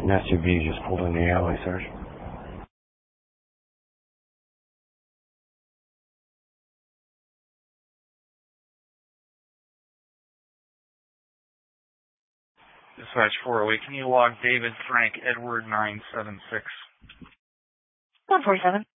An SUV just pulled in the alley, Sarge. Dispatch 408, can you log David Frank Edward 976? 147.